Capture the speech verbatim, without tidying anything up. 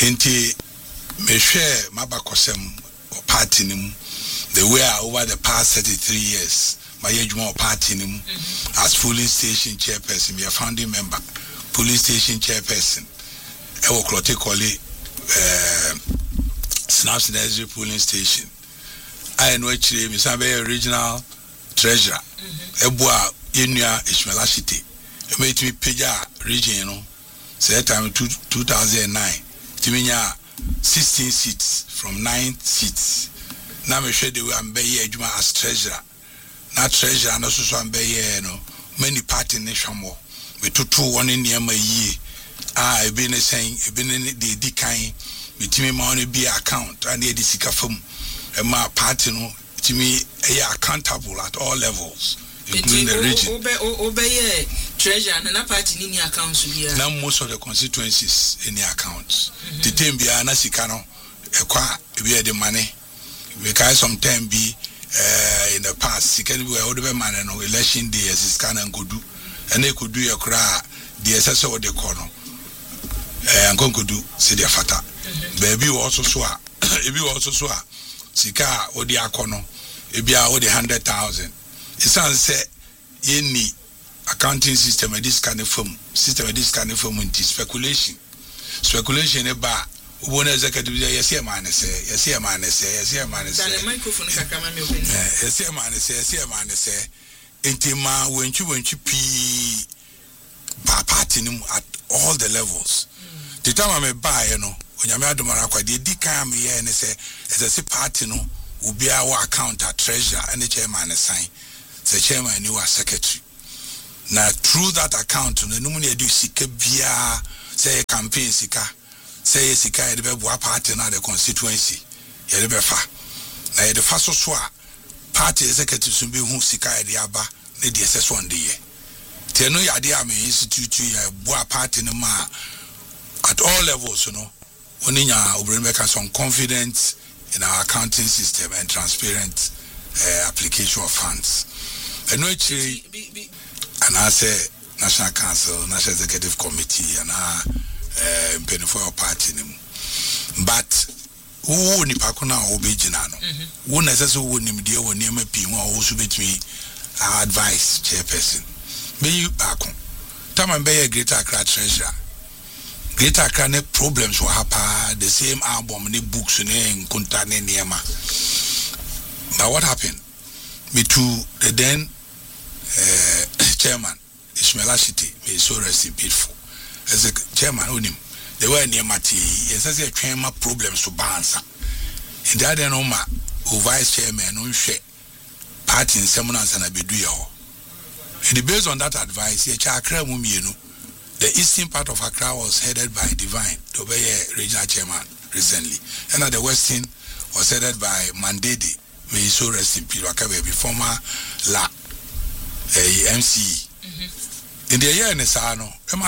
Inti me share mabakosem or party nim the way over the past thirty-three years. My age more party nim as polling station chairperson, be a founding member, police station chairperson. I will call it Snaps Nursery polling station. I know actually Miss original treasurer. Ebua Inuya Ishmelashite. It made me Peja region, you know. So that time two thousand nine. Timinya sixteen seats from nine seats. Now me share the way I'm be Juma as treasurer. Not treasurer and also so I'm be you know many party nation more. We took two one in near my year. Ah, I've been saying I've been in the decline. Me timi money be account and the sika from and my party no timi a accountable at all levels. Including the region. Obey treasure and a party in your accounts. Now most of the constituencies in the accounts. The team be an asikano, a qua be the money. Because sometimes be in the past, you can be all the man and election day as is can and could do, and they could do a cry, the assessor of the corner. And could do, say their fata. Baby also swa, if you also swa, Sika or the akono, if you are all the hundred thousand. It sounds say any accounting system and this kind of firm system and this kind of firm into speculation. Speculation about one executive yes, a man say, yes, a man say, yes, a man say, yes, a man say, yes, a man say, intima when you went to pee party at all the levels. The time I may buy, you know, when you're mad, the decam here and say, as a party, no, will be our account at treasure and the chairman assign. The chairman and you are secretary. Now through that account, the number do sika via say campaign sika, say sika the be party na the constituency. Ye be fa. Na the fa so so party executive so be hu sika the aba na the ss one dey. Te no ya dey am institute ya boa party no ma at all levels, you know. Oni nya obere make some confidence in our accounting system and transparent uh, application of funds. And actually, and I say National Council, National Executive Committee, and I uh, for our party. But who ni pakuna obejinano? Who necessarily who ni mdia who ni me pi who also between our advice chairperson. Be you pakun. Tama be a Greater Accra treasurer. Greater Accra ne problems will happen. The same album, ne books, ne kunta ne niema. But what happened? Me too. The then uh, chairman Ishmelashite may so rest in peace. As a chairman, unim they were near Mati. Yes, as a chairman problems to balance. In the other Noma, who vice chairman, no share party in seminars and abeduya. And based on that advice, Accra Mumienu, the eastern part of Accra was headed by Divine, the regional chairman recently, and at the western was headed by Mandedi. May so rest in peace. Wakabe be former la M C. In the year in the Sano,